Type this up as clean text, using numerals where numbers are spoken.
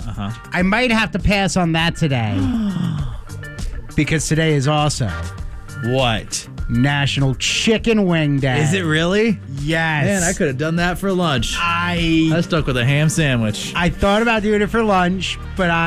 I might have to pass on that today because today is also What? National Chicken Wing Day. Is it really? Yes. Man, I could have done that for lunch. I stuck with a ham sandwich. I thought about doing it for lunch, but